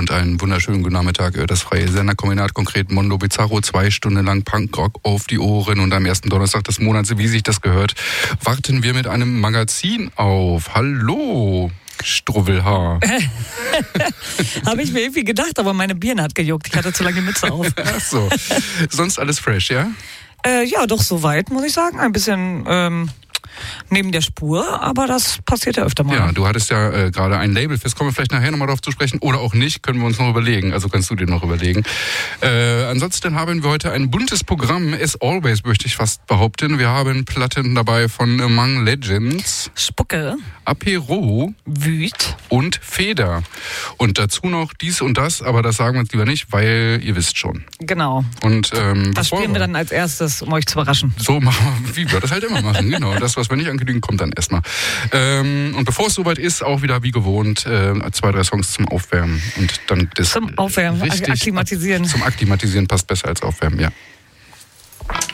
und einen wunderschönen guten Nachmittag. Das freie Senderkombinat, konkret Mondo Bizarro, 2 Stunden lang Punkrock auf die Ohren und am ersten Donnerstag des Monats, wie sich das gehört, warten wir mit einem Magazin auf. Hallo, Struwwelhaar. Habe ich mir irgendwie gedacht, aber meine Birne hat gejuckt. Ich hatte zu lange die Mütze auf. Ach so. Sonst alles fresh, ja? Ja, doch soweit, muss ich sagen. Ein bisschen neben der Spur, aber das passiert ja öfter mal. Ja, du hattest ja gerade ein Labelfest, kommen wir vielleicht nachher nochmal drauf zu sprechen oder auch nicht, können wir uns noch überlegen, also kannst du dir noch überlegen. Ansonsten haben wir heute ein buntes Programm, as always möchte ich fast behaupten. Wir haben Platten dabei von Among Legends, Spucke, Apero, Wüt und Feder. Und dazu noch dies und das, aber das sagen wir uns lieber nicht, weil ihr wisst schon. Genau. Und das spielen wir dann als erstes, um euch zu überraschen. So machen wir, wie wir das halt immer machen, genau. Das, was wir nicht ankündigen, kommt dann erstmal. Und bevor es soweit ist, auch wieder wie gewohnt, 2, 3 Songs zum Aufwärmen. Und dann das zum Aufwärmen, richtig, akklimatisieren. Zum Akklimatisieren passt besser als Aufwärmen, ja.